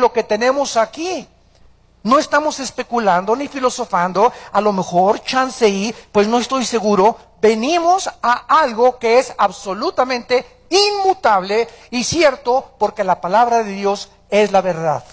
lo que tenemos aquí. No estamos especulando ni filosofando, a lo mejor chance y, pues no estoy seguro. Venimos a algo que es absolutamente inmutable y cierto, porque la palabra de Dios es la verdad.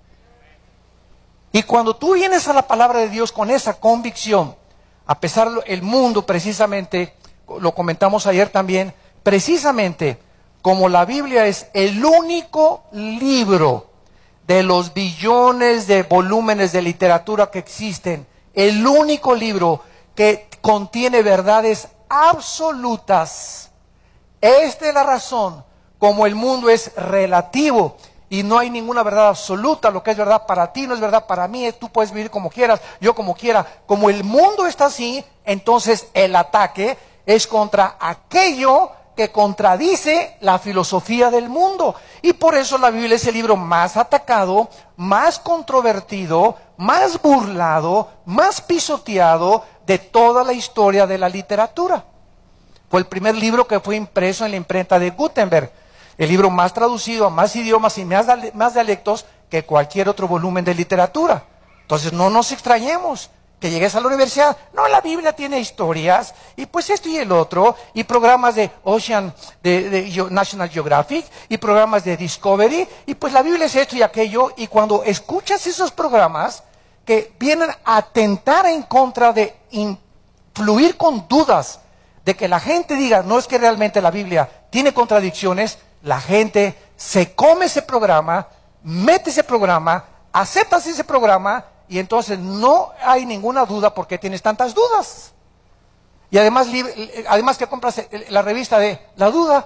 Y cuando tú vienes a la palabra de Dios con esa convicción, a pesar del mundo precisamente, lo comentamos ayer también, precisamente como la Biblia es el único libro de los billones de volúmenes de literatura que existen, el único libro que contiene verdades absolutas. Esta es la razón, como el mundo es relativo y no hay ninguna verdad absoluta, lo que es verdad para ti no es verdad para mí, tú puedes vivir como quieras, yo como quiera. Como el mundo está así, entonces el ataque es contra aquello que contradice la filosofía del mundo. Y por eso la Biblia es el libro más atacado, más controvertido, más burlado, más pisoteado de toda la historia de la literatura. Fue el primer libro que fue impreso en la imprenta de Gutenberg. El libro más traducido a más idiomas y más dialectos que cualquier otro volumen de literatura. Entonces no nos extrañemos que llegues a la universidad. No, la Biblia tiene historias, y pues esto y el otro, y programas de de National Geographic, y programas de Discovery, y pues la Biblia es esto y aquello, y cuando escuchas esos programas que vienen a atentar en contra de influir con dudas, de que la gente diga, no es que realmente la Biblia tiene contradicciones, la gente se come ese programa, mete ese programa, aceptas ese programa, y entonces no hay ninguna duda porque tienes tantas dudas. Y además que compras la revista de La Duda.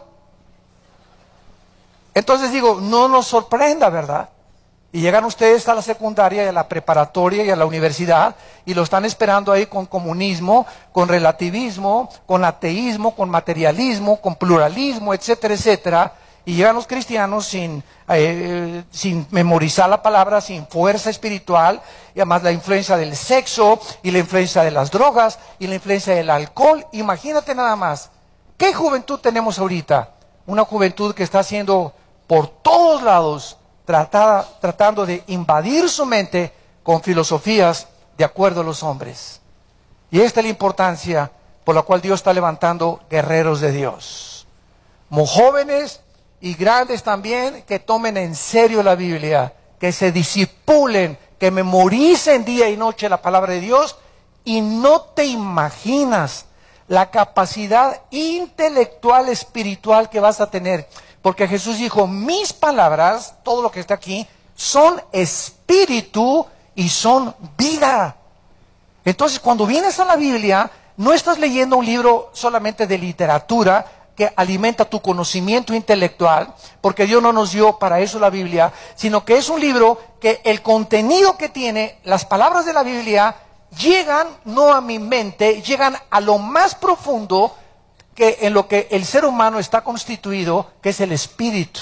Entonces digo, no nos sorprenda, ¿verdad? Y llegan ustedes a la secundaria y a la preparatoria y a la universidad y lo están esperando ahí con comunismo, con relativismo, con ateísmo, con materialismo, con pluralismo, etcétera, etcétera. Y llegan los cristianos sin memorizar la palabra, sin fuerza espiritual, y además la influencia del sexo, y la influencia de las drogas, y la influencia del alcohol. Imagínate nada más, ¿qué juventud tenemos ahorita? Una juventud que está siendo por todos lados tratando de invadir su mente con filosofías de acuerdo a los hombres. Y esta es la importancia por la cual Dios está levantando guerreros de Dios. Jóvenes y grandes también, que tomen en serio la Biblia, que se discipulen, que memoricen día y noche la palabra de Dios, y no te imaginas la capacidad intelectual, espiritual que vas a tener, porque Jesús dijo, mis palabras, todo lo que está aquí, son espíritu y son vida. Entonces, cuando vienes a la Biblia, no estás leyendo un libro solamente de literatura, que alimenta tu conocimiento intelectual, porque Dios no nos dio para eso la Biblia, sino que es un libro que el contenido que tiene, las palabras de la Biblia, llegan no a mi mente, llegan a lo más profundo que en lo que el ser humano está constituido, que es el espíritu.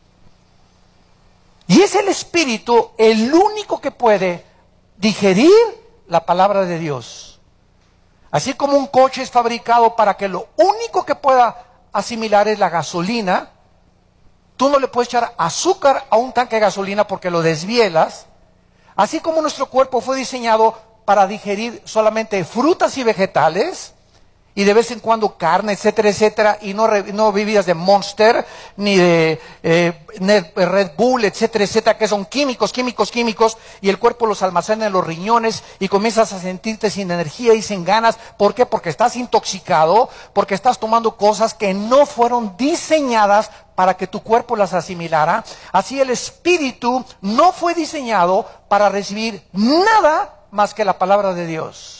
Y es el espíritu el único que puede digerir la palabra de Dios. Así como un coche es fabricado para que lo único que pueda asimilar es la gasolina, tú no le puedes echar azúcar a un tanque de gasolina porque lo desvielas. Así como nuestro cuerpo fue diseñado para digerir solamente frutas y vegetales, y de vez en cuando carne, etcétera, etcétera, y no bebidas de Monster, ni de Red Bull, etcétera, etcétera, que son químicos, y el cuerpo los almacena en los riñones, y comienzas a sentirte sin energía y sin ganas. ¿Por qué? Porque estás intoxicado, porque estás tomando cosas que no fueron diseñadas para que tu cuerpo las asimilara. Así el espíritu no fue diseñado para recibir nada más que la palabra de Dios.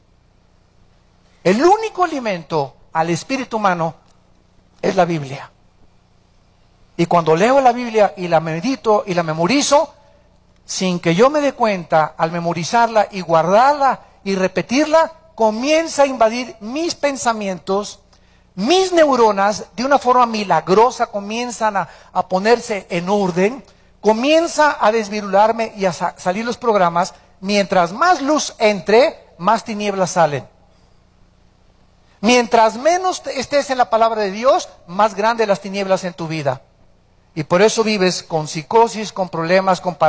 El único alimento al espíritu humano es la Biblia. Y cuando leo la Biblia y la medito y la memorizo, sin que yo me dé cuenta, al memorizarla y guardarla y repetirla, comienza a invadir mis pensamientos, mis neuronas, de una forma milagrosa comienzan a ponerse en orden, comienza a desvirularme y a salir los programas. Mientras más luz entre, más tinieblas salen. Mientras menos estés en la palabra de Dios, más grandes las tinieblas en tu vida. Y por eso vives con psicosis, con problemas, con